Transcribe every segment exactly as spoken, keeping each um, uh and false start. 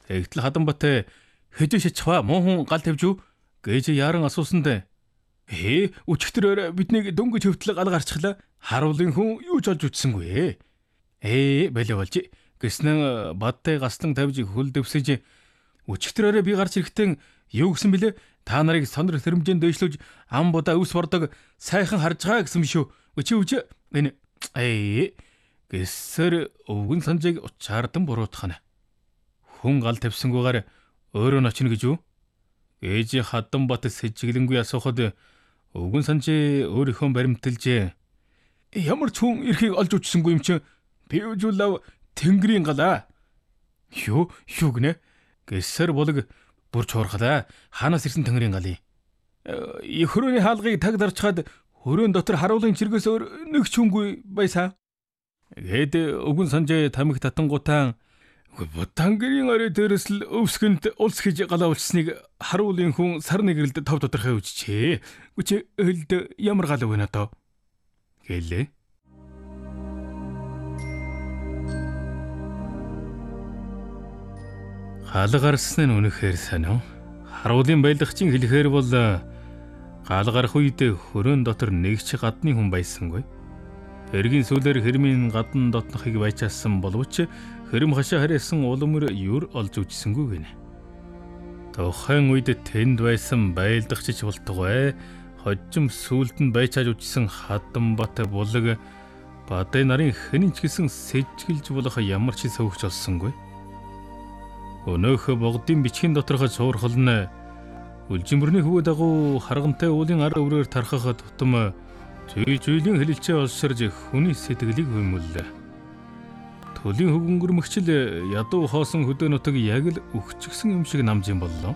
Тэгтэл Хатанбат хэдэж чава муухан гал тавьж юу гэж яран асуусанд ээ өчигдөр биднийг дөнгөж хөвтлөг гал гарчихлаа. Харуулын хүн юу ч олж үтсэнгүй. Ээ болоо болж гэснэн бадтай гаслан тавьж хөл дэвсэж өчигдрөөрөө би гарч ирэхдээ юу гэсэн бэлээ? Та нарыг сонор тэрэмжээнд дэвшлүүлж ам будаа өвс бордог сайхан харж байгаа гэсэн шүү. Өчи үч энэ ээ гэсэр өвгөн санжийг учаардан буруутгана. Хүн гал тавьсангүйгээр өөрөө ночно гэж юу? Ээж Хатанбат сэжиглэнгүй асуухад өвгөн санжи өөрийнхөө баримталж ямар ч хүн эрхийг олж үтсэнгүй юм чи би үжүүлав тэнгэрийн галаа. Юу юу гинэ? Гэсэр болог бүр чуурхлаа. Хаанаас ирсэн тэнгэрийн галыг? Их хөрөөний хаалгыг таг дарчхад хөрөөн дотор харуулын чиргээс өөр нэг ч хүнгүй байсаа. Гэд өвгөн санжи тамиг татангуутаа Бутангэрийн орой дээрээс л өвсгөнд улс хийж галаа улсныг харуулын хүн сар нэгэрлд тав тодорхой үжчээ. Үчи ölд ямар гал өгнө одоо? Гэлээ. Гал гарсны нь үнэхээр сонио. Харуулын байлгачийн хэлэхээр бол гал гарах үед хөрөөн дотор нэг ч гадны хүн байсангүй. Эргийн сүлээр хэрмийн гадна дотнохыг байчаасан боловч хэрэм хашаа харьяасан улмөр юр олж үжсэнгүй гинэ. Тухайн үед тэнд байсан байлдагчч болтугай хожим сүлд нь байчааж үжсэн Хатанбат булаг бадай нарын хэнэн ч гэсэн сэжгэлж болох ямар ч сөвөгч олсонгүй. Өнөөх богдын бичгийн доторх цуурхал нь үлжимбэрний хөвөө дагуу харгантай уулын ар өврөөр тархах тутам зүй зүйлийн хэлэлцээ олсорж хүний сэтгэлийг хөмөллөө. Төлийн хөвгөнгөрмөгчл ядуу хоосон хөдөө нутаг яг л өгчгсөн юм шиг намж юм боллоо.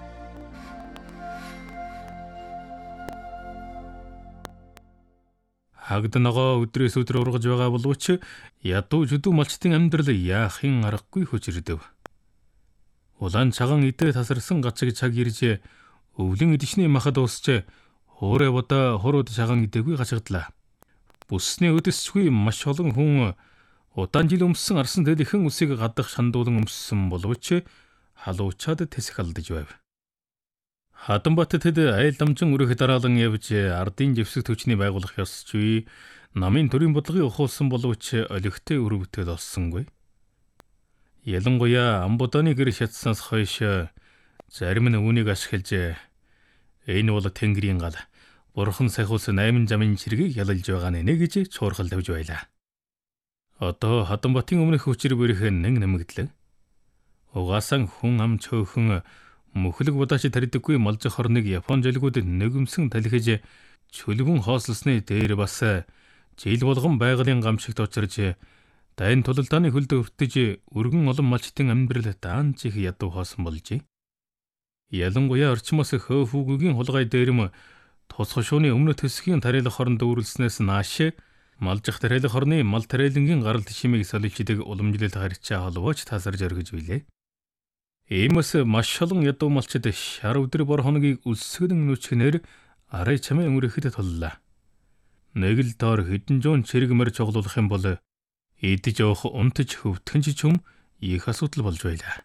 Хагд ногоо өдрөөс өдөр ургаж байгаа боловч ядуу жүдүү малчтын амьдрал яахын аргагүй хөжирдөв. Улаан цагаан идэ тасарсан гацэг цаг ирж өвлөн эдшний махад уусч хуурай бодоо хурууд цагаан идэгүй гачигдлаа. Бүсний өдөсгүй маш олон хүн удаан жил өмссөн арсан дэлхэн үсийг гадах шандуулан өмссөн боловч халуучаад тэсэх алдаж байв. Хатанбат тэд айл дамжин өрөх дараалан явж ардын живсэг төчний байгуулах ёсгүй намын төрийн бодлогыг ухуулсан боловч олигтой өрөвтэй олсонгүй. Ялангуяа амбуданы гэр шатснаас хойш зарим нь үүнийг ашиглаж энэ бол тэнгэрийн гал бурхан сахиус найман замын чиргийг ялалж байгаа нэ гэж чуурхал тавьж байлаа. Одоо Хатанбатын өмнөх хүчээр бүрэх нэг нэмэгдлээ. Угаасан хүн ам чөөхөн мөхлөг будаач таридаггүй малж хорныг Япон жилгүүд нөгөмсөн талхиж чөлгөн хоослсны дээр бас жил болгон байгалийн гамшигт очирж дайн тулалдааны хөлд өвтөж өргөн олон малчтын амьдрал даанч их ядуу хоосон болжээ. Ялангуяа орчмоос хөөфүүгийн хулгай дээрм тусгай шууны өмнө төсгийн тариалах хоронд өөрлснээс нааш малжих тариалах хорны мал тариалангийн гаралт шимийг солилчдаг уламжлал харьцаа холбооч тасарж өргөж билээ. Иймээс маш олон ядуу малчид шар өдөр бор хоногийг үлсгэн нүчгнэр арай чамээ өнгөрөхөд туллаа. Нэг л доор хэдэн зуун чирэгмэр цуглуулах юм бол идэж явах унтж хөвтгөн ч юм их асуудал болж байлаа.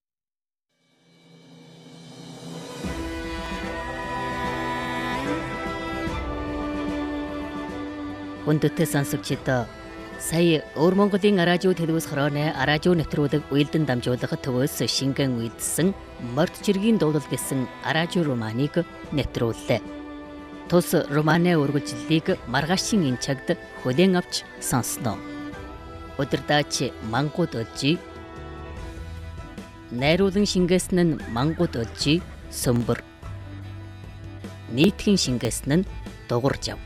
Хүндэтгэл сонсогчдоо сая Өвөр Монголын радио телевиз хорооны радио нэвтрүүлэг уялдан дамжуулах төвөөс шингэн үйлдсэн Морд чиргийн дуулал гэсэн радио романыг нэвтрүүллээ. Тус романы үргэлжлэлийг маргаашийн энэ цагт хүлээн авч сонсноо. Өдөрдаач мангууд олжи. Найруулан шингээсэн нь мангууд олжи сөмбөр. Нийтхэн шингээсэн нь дугуурж ав.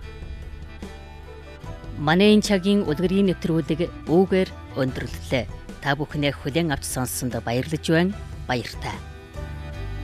Манай энэ цагийн үлгэрийн нэвтрүүлэг үүгээр өндөрлөлөө. Та бүхнээ хүлээн авч сонссонд баярлаж байна. Баяртай.